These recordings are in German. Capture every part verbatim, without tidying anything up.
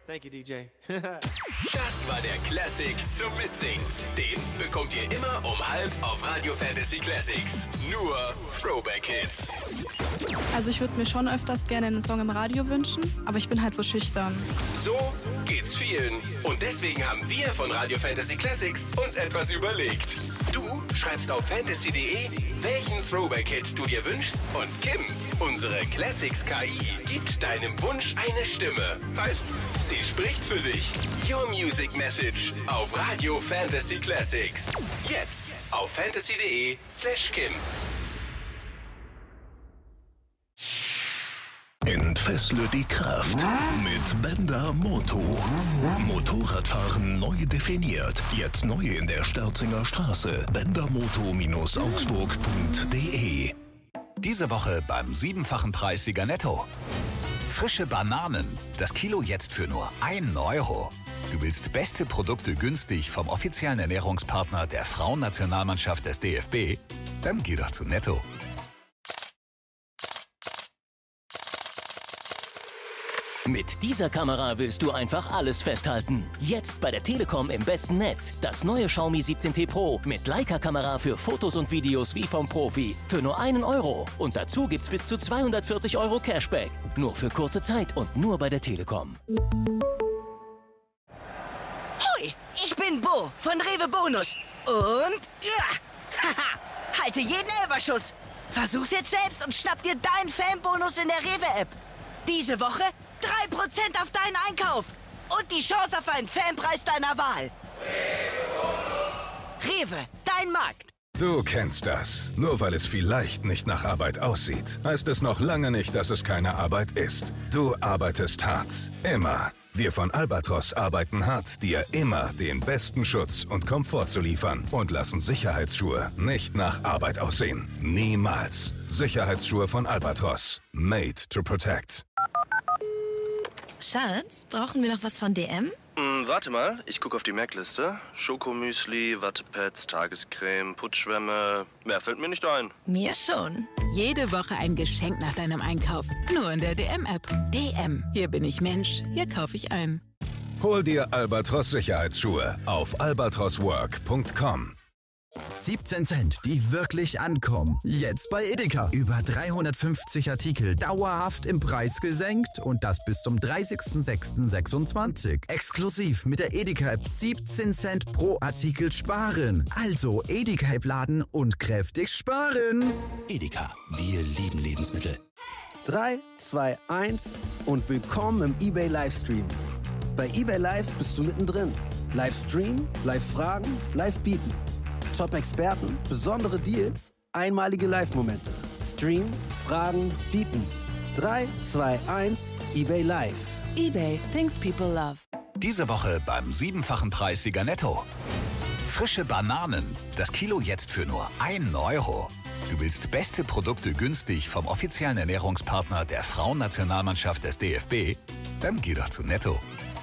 Thank you, D J. Das war der Classic zum Mitsingen. Den bekommt ihr immer um halb auf Radio Fantasy Classics. Nur Throwback-Hits. Also ich würde mir schon öfters gerne einen Song im Radio wünschen, aber ich bin halt so schüchtern. So geht's vielen. Und deswegen haben wir von Radio Fantasy Classics uns etwas überlegt. Du schreibst auf fantasy punkt de, welchen Throwback-Hit du dir wünschst, und Kim, unsere Classics-K I, gibt deinem Wunsch eine Stimme. Heißt, sie spricht für dich. Your Music Message auf Radio Fantasy Classics. Jetzt auf fantasy punkt de slash Kim. Entfessle die Kraft mit Bender Moto. Motorradfahren neu definiert. Jetzt neu in der Sterzinger Straße. bendermoto augsburg punkt de. Diese Woche beim siebenfachen Preissieger Netto. Frische Bananen. Das Kilo jetzt für nur einen Euro. Du willst beste Produkte günstig vom offiziellen Ernährungspartner der Frauennationalmannschaft des D F B? Dann geh doch zu Netto. Mit dieser Kamera willst du einfach alles festhalten. Jetzt bei der Telekom im besten Netz. Das neue Xiaomi siebzehn T Pro mit Leica-Kamera für Fotos und Videos wie vom Profi. Für nur einen Euro. Und dazu gibt's bis zu zweihundertvierzig Euro Cashback. Nur für kurze Zeit und nur bei der Telekom. Hoi, ich bin Bo von Rewe Bonus. Und ja, haha, halte jeden Elferschuss. Versuch's jetzt selbst und schnapp dir deinen Fanbonus in der Rewe-App. Diese Woche drei Prozent auf deinen Einkauf und die Chance auf einen Fanpreis deiner Wahl. Rewe, dein Markt. Du kennst das. Nur weil es vielleicht nicht nach Arbeit aussieht, heißt es noch lange nicht, dass es keine Arbeit ist. Du arbeitest hart. Immer. Wir von Albatros arbeiten hart, dir immer den besten Schutz und Komfort zu liefern und lassen Sicherheitsschuhe nicht nach Arbeit aussehen. Niemals. Sicherheitsschuhe von Albatros. Made to protect. Schatz, brauchen wir noch was von D M? Hm, warte mal, ich gucke auf die Merkliste. Schokomüsli, Wattepads, Tagescreme, Putzschwämme. Mehr fällt mir nicht ein. Mir schon. Jede Woche ein Geschenk nach deinem Einkauf. Nur in der D M-App. D M. Hier bin ich Mensch. Hier kaufe ich ein. Hol dir Albatros Sicherheitsschuhe auf albatros work punkt com. siebzehn Cent, die wirklich ankommen. Jetzt bei Edeka. Über dreihundertfünfzig Artikel dauerhaft im Preis gesenkt und das bis zum dreißigsten sechsten sechsundzwanzig. Exklusiv mit der Edeka-App siebzehn Cent pro Artikel sparen. Also Edeka-App laden und kräftig sparen. Edeka, wir lieben Lebensmittel. drei, zwei, eins und willkommen im eBay Livestream. Bei eBay Live bist du mittendrin. Livestream, Live-Fragen, Live-Bieten. Top-Experten, besondere Deals, einmalige Live-Momente. Stream, Fragen, bieten. drei, zwei, eins, eBay Live. eBay, things people love. Diese Woche beim siebenfachen Preissieger Netto. Frische Bananen. Das Kilo jetzt für nur einen Euro. Du willst beste Produkte günstig vom offiziellen Ernährungspartner der Frauennationalmannschaft des D F B? Dann geh doch zu Netto.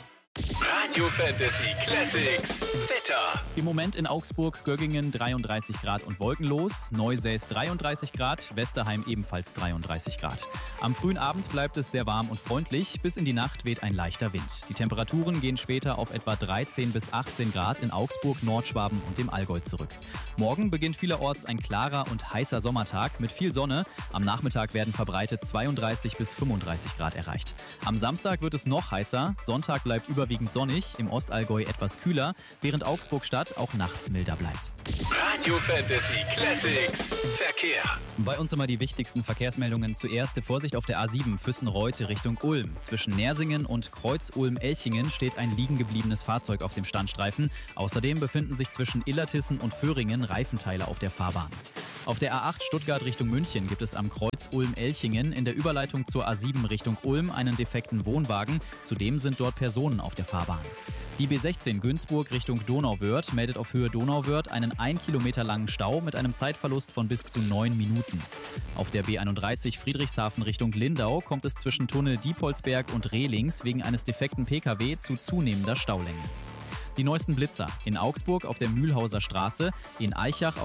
Radio Fantasy Classics Wetter. Im Moment in Augsburg, Göggingen dreiunddreißig Grad und wolkenlos, Neusäß dreiunddreißig Grad, Westerheim ebenfalls dreiunddreißig Grad. Am frühen Abend bleibt es sehr warm und freundlich, bis in die Nacht weht ein leichter Wind. Die Temperaturen gehen später auf etwa dreizehn bis achtzehn Grad in Augsburg, Nordschwaben und dem Allgäu zurück. Morgen beginnt vielerorts ein klarer und heißer Sommertag mit viel Sonne. Am Nachmittag werden verbreitet zweiunddreißig bis fünfunddreißig Grad erreicht. Am Samstag wird es noch heißer, Sonntag bleibt überwiegend sonnig, im Ostallgäu etwas kühler, während Augsburg-Stadt auch nachts milder bleibt. Radio Fantasy Classics Verkehr. Bei uns immer die wichtigsten Verkehrsmeldungen. Zuerst die Vorsicht auf der A sieben Füssen-Reute Richtung Ulm. Zwischen Nersingen und Kreuz-Ulm-Elchingen steht ein liegen gebliebenes Fahrzeug auf dem Standstreifen. Außerdem befinden sich zwischen Illertissen und Föhringen Reifenteile auf der Fahrbahn. Auf der A acht Stuttgart Richtung München gibt es am Kreuz Ulm-Elchingen in der Überleitung zur A sieben Richtung Ulm einen defekten Wohnwagen. Zudem sind dort Personen auf der Fahrbahn. Die B sechzehn Günzburg Richtung Donauwörth meldet auf Höhe Donauwörth einen ein Kilometer langen Stau mit einem Zeitverlust von bis zu neun Minuten. Auf der B einunddreißig Friedrichshafen Richtung Lindau kommt es zwischen Tunnel Diepholzberg und Rehlings wegen eines defekten P K W zu zunehmender Staulänge. Die neuesten Blitzer in Augsburg auf der Mühlhauser Straße, in Aichach